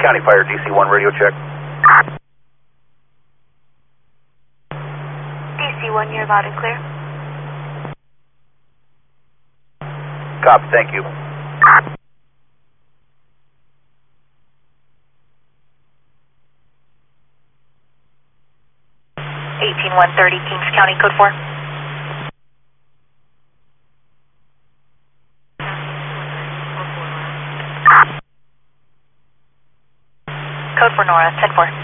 County Fire, DC-1 radio check. DC-1, you're loud and clear. Copy, thank you. (18-130) Kings County, code 4. Code for Nora, 10-4.